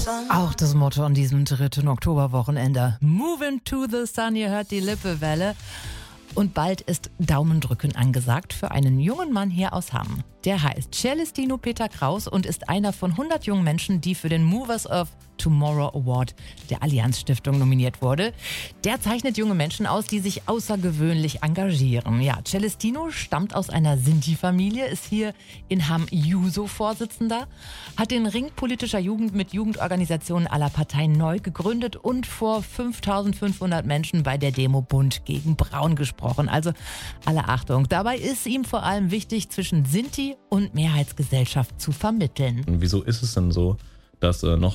Auch das Motto an diesem 3. Oktoberwochenende. Moving to the sun, ihr hört die Lippewelle. Und bald ist Daumendrücken angesagt für einen jungen Mann hier aus Hamm. Der heißt Celestino Peter Kraus und ist einer von 100 jungen Menschen, die für den Movers of Tomorrow Award der Allianz Stiftung nominiert wurde. Der zeichnet junge Menschen aus, die sich außergewöhnlich engagieren. Ja, Celestino stammt aus einer Sinti-Familie, ist hier in Hamm Juso-Vorsitzender, hat den Ring politischer Jugend mit Jugendorganisationen aller Parteien neu gegründet und vor 5.500 Menschen bei der Demo Bund gegen Braun gesprochen. Also alle Achtung. Dabei ist ihm vor allem wichtig, zwischen Sinti und Mehrheitsgesellschaft zu vermitteln. Und wieso ist es denn so, dass immer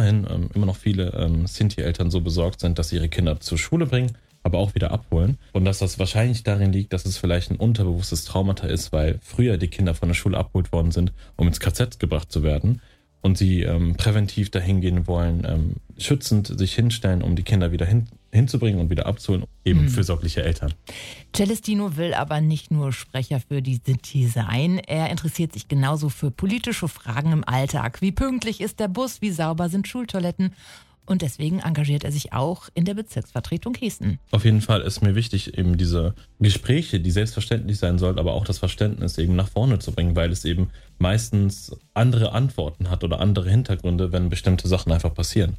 noch viele Sinti-Eltern so besorgt sind, dass sie ihre Kinder zur Schule bringen, aber auch wieder abholen? Und dass das wahrscheinlich darin liegt, dass es vielleicht ein unterbewusstes Traumata ist, weil früher die Kinder von der Schule abgeholt worden sind, um ins KZ gebracht zu werden und sie präventiv dahin gehen wollen, schützend sich hinstellen, um die Kinder wieder hinzubringen und wieder abzuholen, eben fürsorgliche Eltern. Celestino will aber nicht nur Sprecher für die Sinti sein, er interessiert sich genauso für politische Fragen im Alltag. Wie pünktlich ist der Bus, wie sauber sind Schultoiletten? Und deswegen engagiert er sich auch in der Bezirksvertretung Hessen. Auf jeden Fall ist mir wichtig, eben diese Gespräche, die selbstverständlich sein sollten, aber auch das Verständnis eben nach vorne zu bringen, weil es eben meistens andere Antworten hat oder andere Hintergründe, wenn bestimmte Sachen einfach passieren.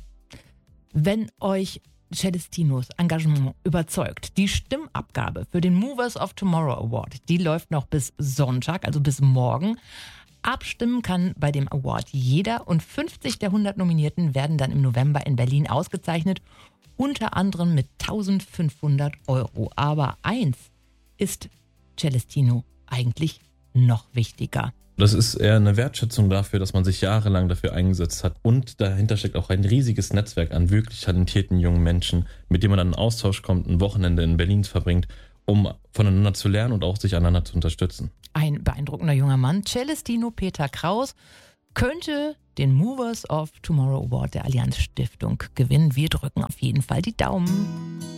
Wenn euch Celestinos Engagement überzeugt, die Stimmabgabe für den Movers of Tomorrow Award, die läuft noch bis Sonntag, also bis morgen. Abstimmen kann bei dem Award jeder und 50 der 100 Nominierten werden dann im November in Berlin ausgezeichnet, unter anderem mit 1.500 €. Aber eins ist Celestino eigentlich noch wichtiger. Das ist eher eine Wertschätzung dafür, dass man sich jahrelang dafür eingesetzt hat. Und dahinter steckt auch ein riesiges Netzwerk an wirklich talentierten jungen Menschen, mit denen man dann in Austausch kommt, ein Wochenende in Berlin verbringt, um voneinander zu lernen und auch sich einander zu unterstützen. Ein beeindruckender junger Mann, Celestino Peter Kraus, könnte den Movers of Tomorrow Award der Allianz Stiftung gewinnen. Wir drücken auf jeden Fall die Daumen.